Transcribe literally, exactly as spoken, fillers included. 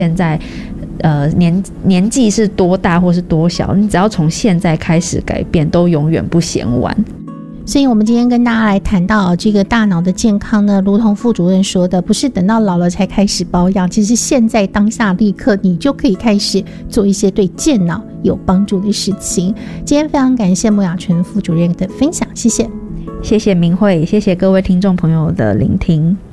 现在呃年年纪是多大或是多小，你只要从现在开始改变，都永远不嫌晚。 所以我们今天跟大家来谈到这个大脑的健康呢，如同副主任说的，不是等到老了才开始保养，其实现在当下立刻你就可以开始做一些对健脑有帮助的事情。今天非常感谢穆雅纯副主任的分享，谢谢。 谢谢明慧，谢谢各位听众朋友的聆听。